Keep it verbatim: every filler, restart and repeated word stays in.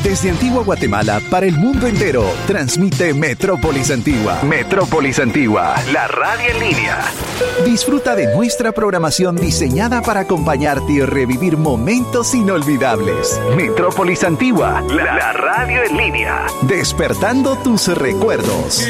Desde Antigua Guatemala para el mundo entero, transmite Metrópolis Antigua. Metrópolis Antigua, la radio en línea. Disfruta de nuestra programación diseñada para acompañarte y revivir momentos inolvidables. Metrópolis Antigua, la, la radio en línea. Despertando tus recuerdos.